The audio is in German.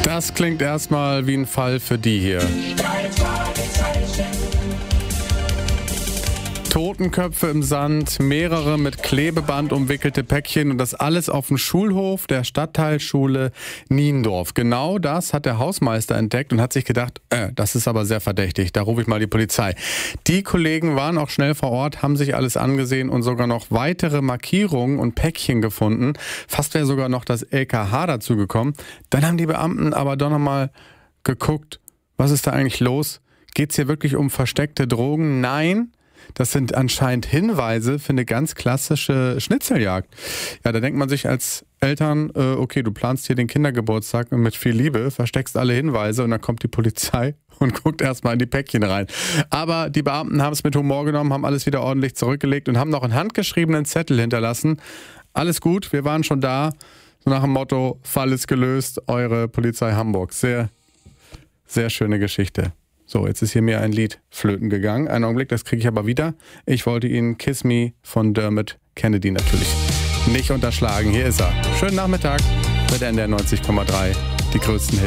Das klingt erstmal wie ein Fall für die hier. Totenköpfe im Sand, mehrere mit Klebeband umwickelte Päckchen und das alles auf dem Schulhof der Stadtteilschule Niendorf. Genau das hat der Hausmeister entdeckt und hat sich gedacht, das ist aber sehr verdächtig, da rufe ich mal die Polizei. Die Kollegen waren auch schnell vor Ort, haben sich alles angesehen und sogar noch weitere Markierungen und Päckchen gefunden. Fast wäre sogar noch das LKH dazu gekommen. Dann haben die Beamten aber doch nochmal geguckt, was ist da eigentlich los? Geht's hier wirklich um versteckte Drogen? Nein. Das sind anscheinend Hinweise für eine ganz klassische Schnitzeljagd. Ja, da denkt man sich als Eltern, okay, du planst hier den Kindergeburtstag mit viel Liebe, versteckst alle Hinweise und dann kommt die Polizei und guckt erstmal in die Päckchen rein. Aber die Beamten haben es mit Humor genommen, haben alles wieder ordentlich zurückgelegt und haben noch einen handgeschriebenen Zettel hinterlassen. Alles gut, wir waren schon da. So nach dem Motto, Fall ist gelöst, eure Polizei Hamburg. Sehr, sehr schöne Geschichte. So, jetzt ist hier mir ein Lied flöten gegangen. Einen Augenblick, das kriege ich aber wieder. Ich wollte Ihnen Kiss Me von Dermot Kennedy natürlich nicht unterschlagen. Hier ist er. Schönen Nachmittag bei der NDR 90,3. Die größten Hits.